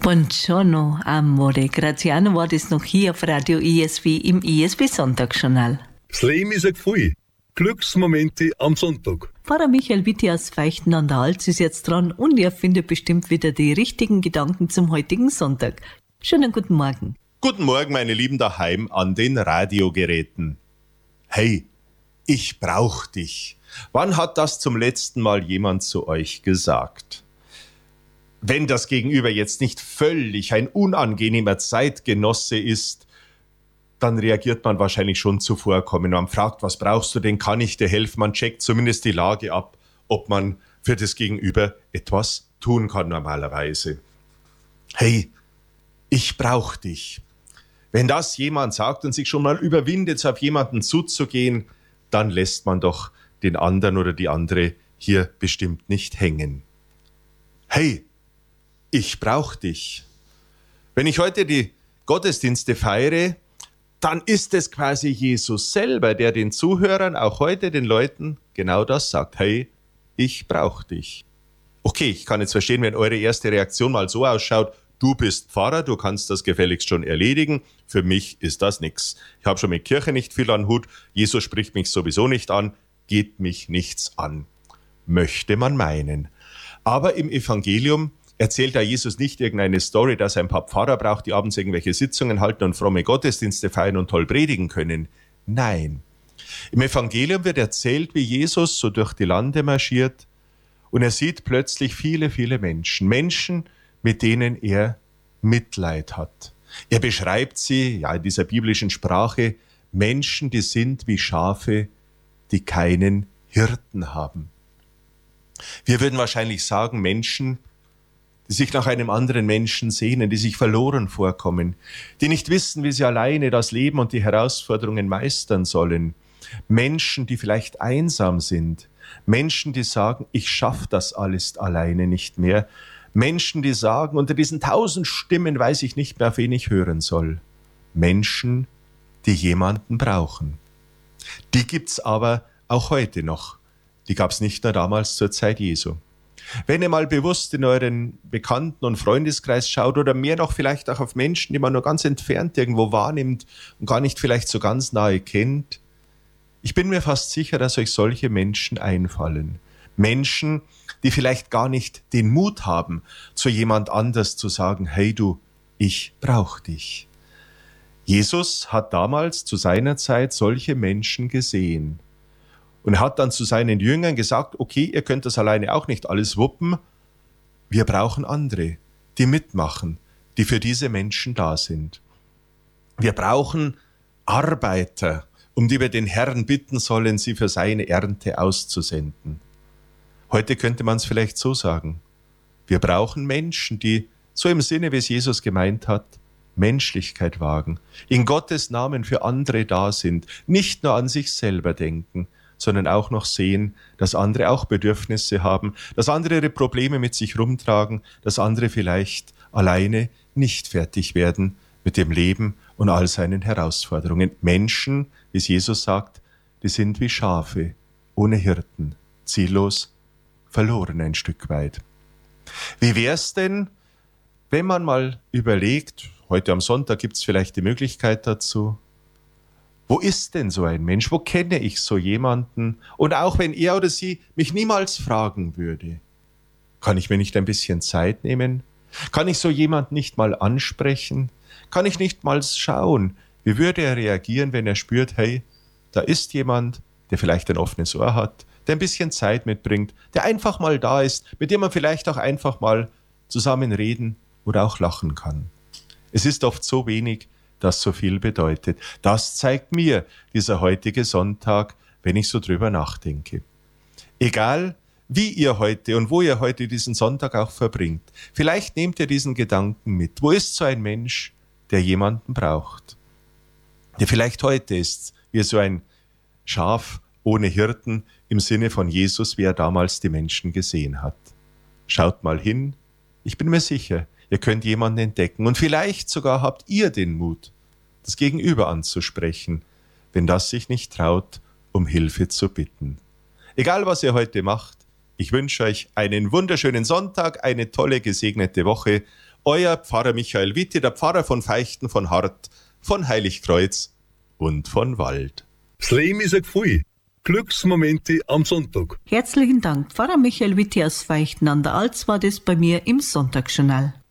Buongiorno, amore. Graziano war das noch hier auf Radio ISW im ISW Sonntagsjournal. Das Leben ist ein Gefühl. Glücksmomente am Sonntag. Pfarrer Michael Witte aus Feichten an der Alz ist jetzt dran und er findet bestimmt wieder die richtigen Gedanken zum heutigen Sonntag. Schönen guten Morgen. Guten Morgen, meine Lieben daheim an den Radiogeräten. Hey, ich brauch dich. Wann hat das zum letzten Mal jemand zu euch gesagt? Wenn das Gegenüber jetzt nicht völlig ein unangenehmer Zeitgenosse ist, dann reagiert man wahrscheinlich schon zuvorkommend. Man fragt, was brauchst du denn, kann ich dir helfen? Man checkt zumindest die Lage ab, ob man für das Gegenüber etwas tun kann normalerweise. Hey, ich brauch dich. Wenn das jemand sagt und sich schon mal überwindet, auf jemanden zuzugehen, dann lässt man doch den anderen oder die andere hier bestimmt nicht hängen. Hey, ich brauch dich. Wenn ich heute die Gottesdienste feiere, dann ist es quasi Jesus selber, der den Zuhörern, auch heute den Leuten, genau das sagt. Hey, ich brauch dich. Okay, ich kann jetzt verstehen, wenn eure erste Reaktion mal so ausschaut, du bist Pfarrer, du kannst das gefälligst schon erledigen. Für mich ist das nix. Ich habe schon mit Kirche nicht viel an Hut. Jesus spricht mich sowieso nicht an, geht mich nichts an. Möchte man meinen. Aber im Evangelium erzählt da Jesus nicht irgendeine Story, dass er ein paar Pfarrer braucht, die abends irgendwelche Sitzungen halten und fromme Gottesdienste feiern und toll predigen können. Nein. Im Evangelium wird erzählt, wie Jesus so durch die Lande marschiert und er sieht plötzlich viele, viele Menschen. Menschen, mit denen er Mitleid hat. Er beschreibt sie, ja, in dieser biblischen Sprache, Menschen, die sind wie Schafe, die keinen Hirten haben. Wir würden wahrscheinlich sagen, Menschen, die sich nach einem anderen Menschen sehnen, die sich verloren vorkommen, die nicht wissen, wie sie alleine das Leben und die Herausforderungen meistern sollen. Menschen, die vielleicht einsam sind. Menschen, die sagen, ich schaffe das alles alleine nicht mehr. Menschen, die sagen, unter diesen 1000 Stimmen weiß ich nicht mehr, auf wen ich hören soll. Menschen, die jemanden brauchen. Die gibt's aber auch heute noch. Die gab's nicht nur damals zur Zeit Jesu. Wenn ihr mal bewusst in euren Bekannten- und Freundeskreis schaut oder mehr noch vielleicht auch auf Menschen, die man nur ganz entfernt irgendwo wahrnimmt und gar nicht vielleicht so ganz nahe kennt, ich bin mir fast sicher, dass euch solche Menschen einfallen. Menschen, die vielleicht gar nicht den Mut haben, zu jemand anders zu sagen, hey du, ich brauch dich. Jesus hat damals zu seiner Zeit solche Menschen gesehen. Und er hat dann zu seinen Jüngern gesagt, okay, ihr könnt das alleine auch nicht alles wuppen. Wir brauchen andere, die mitmachen, die für diese Menschen da sind. Wir brauchen Arbeiter, um die wir den Herrn bitten sollen, sie für seine Ernte auszusenden. Heute könnte man es vielleicht so sagen. Wir brauchen Menschen, die, so im Sinne, wie es Jesus gemeint hat, Menschlichkeit wagen, in Gottes Namen für andere da sind, nicht nur an sich selber denken, sondern auch noch sehen, dass andere auch Bedürfnisse haben, dass andere ihre Probleme mit sich rumtragen, dass andere vielleicht alleine nicht fertig werden mit dem Leben und all seinen Herausforderungen. Menschen, wie es Jesus sagt, die sind wie Schafe, ohne Hirten, ziellos, verloren ein Stück weit. Wie wär's denn, wenn man mal überlegt, heute am Sonntag gibt's vielleicht die Möglichkeit dazu, wo ist denn so ein Mensch? Wo kenne ich so jemanden? Und auch wenn er oder sie mich niemals fragen würde, kann ich mir nicht ein bisschen Zeit nehmen? Kann ich so jemanden nicht mal ansprechen? Kann ich nicht mal schauen, wie würde er reagieren, wenn er spürt, hey, da ist jemand, der vielleicht ein offenes Ohr hat, der ein bisschen Zeit mitbringt, der einfach mal da ist, mit dem man vielleicht auch einfach mal zusammen reden oder auch lachen kann. Es ist oft so wenig, das so viel bedeutet. Das zeigt mir dieser heutige Sonntag, wenn ich so drüber nachdenke. Egal, wie ihr heute und wo ihr heute diesen Sonntag auch verbringt, vielleicht nehmt ihr diesen Gedanken mit. Wo ist so ein Mensch, der jemanden braucht? Der vielleicht heute ist, wie so ein Schaf ohne Hirten im Sinne von Jesus, wie er damals die Menschen gesehen hat. Schaut mal hin, ich bin mir sicher, ihr könnt jemanden entdecken und vielleicht sogar habt ihr den Mut, das Gegenüber anzusprechen, wenn das sich nicht traut, um Hilfe zu bitten. Egal, was ihr heute macht, ich wünsche euch einen wunderschönen Sonntag, eine tolle, gesegnete Woche Euer Pfarrer Michael Witte, der Pfarrer von Feichten, von Hart, von Heiligkreuz und von Wald. Das Leben ist ein Gefühl. Glücksmomente am Sonntag. Herzlichen Dank, Pfarrer Michael Witte aus Feichten an der Alz war das bei mir im Sonntagsjournal.